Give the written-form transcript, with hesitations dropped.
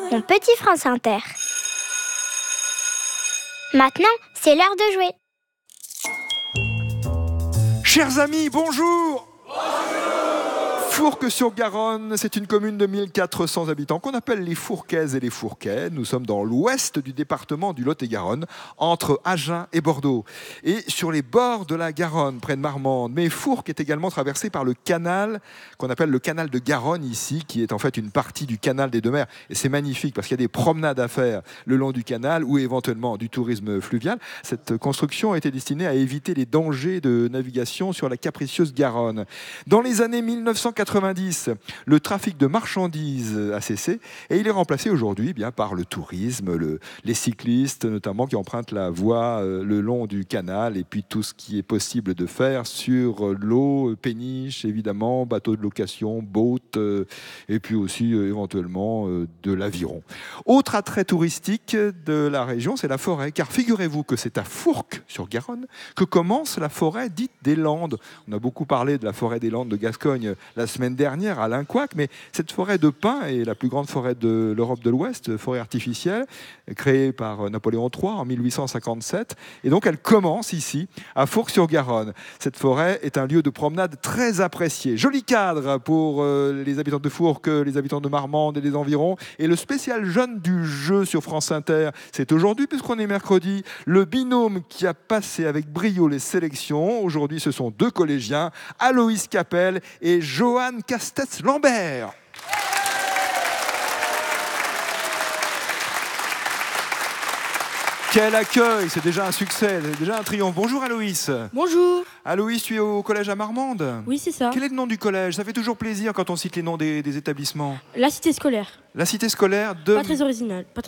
mon petit France Inter. Maintenant, c'est l'heure de jouer. Chers amis, bonjour. Fourques-sur-Garonne, c'est une commune de 1400 habitants qu'on appelle les Fourquaises et les Fourquais. Nous sommes dans l'ouest du département du Lot-et-Garonne, entre Agen et Bordeaux. Et sur les bords de la Garonne, près de Marmande. Mais Fourques est également traversée par le canal, qu'on appelle le canal de Garonne ici, qui est en fait une partie du canal des Deux-Mers. Et c'est magnifique parce qu'il y a des promenades à faire le long du canal ou éventuellement du tourisme fluvial. Cette construction a été destinée à éviter les dangers de navigation sur la capricieuse Garonne. Dans les années 1990, le trafic de marchandises a cessé et il est remplacé aujourd'hui par le tourisme, les cyclistes notamment qui empruntent la voie le long du canal et puis tout ce qui est possible de faire sur l'eau, péniche évidemment, bateaux de location, boat et puis aussi éventuellement de l'aviron. Autre attrait touristique de la région, c'est la forêt, car figurez-vous que c'est à Fourques-sur-Garonne que commence la forêt dite des Landes. On a beaucoup parlé de la forêt des Landes de Gascogne la semaine dernière à Linquac, mais cette forêt de pins est la plus grande forêt de l'Europe de l'Ouest, forêt artificielle, créée par Napoléon III en 1857, et donc elle commence ici, à Fourques-sur-Garonne. Cette forêt est un lieu de promenade très apprécié. Joli cadre pour les habitants de Fourques, les habitants de Marmande et les environs, et le spécial jeune du jeu sur France Inter, c'est aujourd'hui, puisqu'on est mercredi, le binôme qui a passé avec brio les sélections. Aujourd'hui, ce sont deux collégiens, Aloïs Capel et Johan Castets-Lambert. Quel accueil, c'est déjà un succès, c'est déjà un triomphe. Bonjour Aloïs. Bonjour. Aloïs, tu es au collège à Marmande ? Oui, c'est ça. Quel est le nom du collège ? Ça fait toujours plaisir quand on cite les noms des établissements. La cité scolaire. La cité scolaire de... Pas très original.